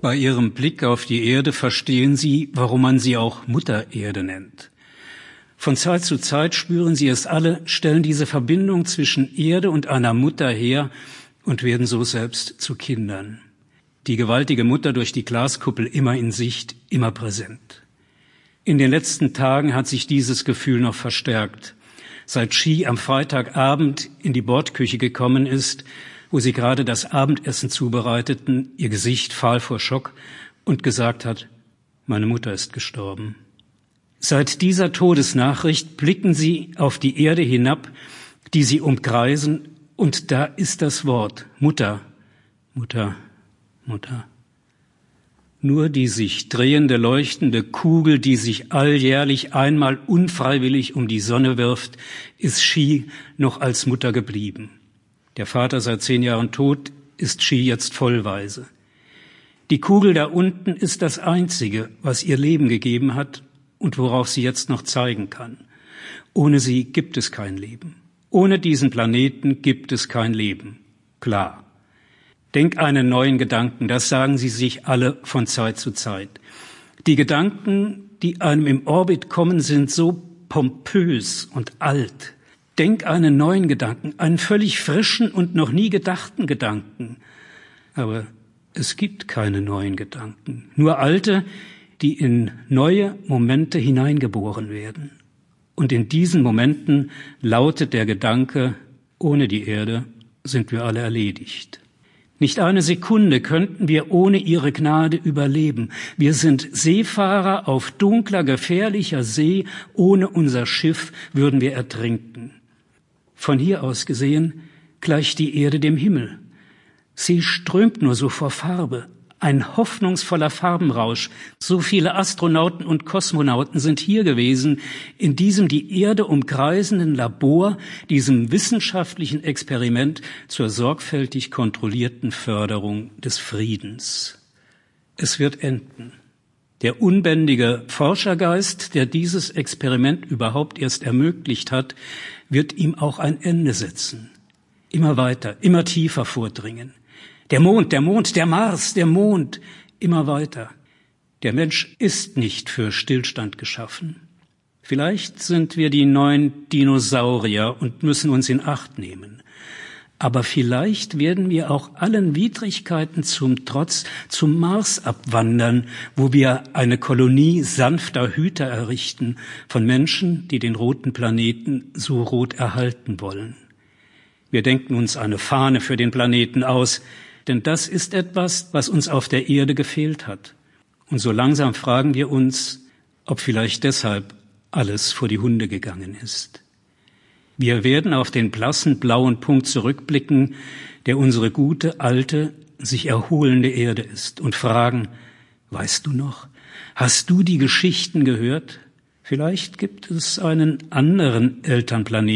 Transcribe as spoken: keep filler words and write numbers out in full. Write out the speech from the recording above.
Bei ihrem Blick auf die Erde verstehen sie, warum man sie auch Mutter Erde nennt. Von Zeit zu Zeit spüren sie es alle, stellen diese Verbindung zwischen Erde und einer Mutter her und werden so selbst zu Kindern. Die gewaltige Mutter durch die Glaskuppel immer in Sicht, immer präsent. In den letzten Tagen hat sich dieses Gefühl noch verstärkt. Seit Xi am Freitagabend in die Bordküche gekommen ist, wo sie gerade das Abendessen zubereiteten, ihr Gesicht fahl vor Schock und gesagt hat, meine Mutter ist gestorben. Seit dieser Todesnachricht blicken sie auf die Erde hinab, die sie umkreisen, und da ist das Wort Mutter, Mutter, Mutter. Nur die sich drehende, leuchtende Kugel, die sich alljährlich einmal unfreiwillig um die Sonne wirft, ist Xi noch als Mutter geblieben. Der Vater seit zehn Jahren tot, ist Xi jetzt vollweise. Die Kugel da unten ist das Einzige, was ihr Leben gegeben hat und worauf sie jetzt noch zeigen kann. Ohne sie gibt es kein Leben. Ohne diesen Planeten gibt es kein Leben. Klar. Denk einen neuen Gedanken, das sagen sie sich alle von Zeit zu Zeit. Die Gedanken, die einem im Orbit kommen, sind so pompös und alt. Denk einen neuen Gedanken, einen völlig frischen und noch nie gedachten Gedanken. Aber es gibt keine neuen Gedanken, nur alte, die in neue Momente hineingeboren werden. Und in diesen Momenten lautet der Gedanke, ohne die Erde sind wir alle erledigt. Nicht eine Sekunde könnten wir ohne ihre Gnade überleben. Wir sind Seefahrer auf dunkler, gefährlicher See. Ohne unser Schiff würden wir ertrinken. Von hier aus gesehen gleicht die Erde dem Himmel. Sie strömt nur so vor Farbe. Ein hoffnungsvoller Farbenrausch. So viele Astronauten und Kosmonauten sind hier gewesen, in diesem die Erde umkreisenden Labor, diesem wissenschaftlichen Experiment zur sorgfältig kontrollierten Förderung des Friedens. Es wird enden. Der unbändige Forschergeist, der dieses Experiment überhaupt erst ermöglicht hat, wird ihm auch ein Ende setzen. Immer weiter, immer tiefer vordringen. Der Mond, der Mond, der Mars, der Mond, immer weiter. Der Mensch ist nicht für Stillstand geschaffen. Vielleicht sind wir die neuen Dinosaurier und müssen uns in Acht nehmen. Aber vielleicht werden wir auch allen Widrigkeiten zum Trotz zum Mars abwandern, wo wir eine Kolonie sanfter Hüter errichten von Menschen, die den roten Planeten so rot erhalten wollen. Wir denken uns eine Fahne für den Planeten aus, denn das ist etwas, was uns auf der Erde gefehlt hat. Und so langsam fragen wir uns, ob vielleicht deshalb alles vor die Hunde gegangen ist. Wir werden auf den blassen blauen Punkt zurückblicken, der unsere gute, alte, sich erholende Erde ist, und fragen, weißt du noch, hast du die Geschichten gehört? Vielleicht gibt es einen anderen Elternplaneten,